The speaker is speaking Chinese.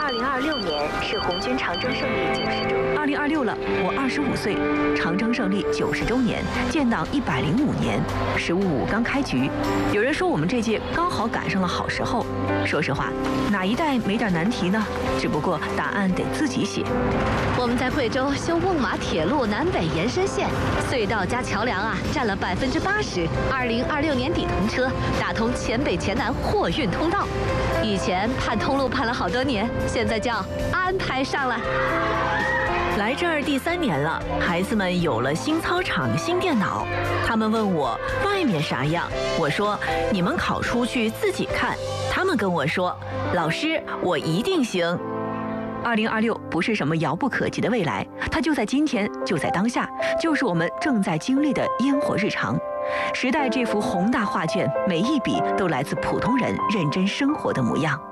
2026年是红军长征胜利90周年。 2026了，我25岁，长征胜利90周年，建党105年，15.5刚开局。有人说我们这届刚好赶上了好时候。说实话，哪一代没点难题呢？只不过答案得自己写。 我们在贵州修瓮马铁路南北延伸线，隧道加桥梁啊，占了80%。2026年底通车，打通黔北黔南货运通道。以前盼通路盼了好多年，现在叫安排上了。 来这儿第3年了，孩子们有了新操场、新电脑。他们问我外面啥样，我说你们考出去自己看。他们跟我说，老师，我一定行。2026不是什么遥不可及的未来，它就在今天，就在当下，就是我们正在经历的烟火日常。时代这幅宏大画卷，每一笔都来自普通人认真生活的模样。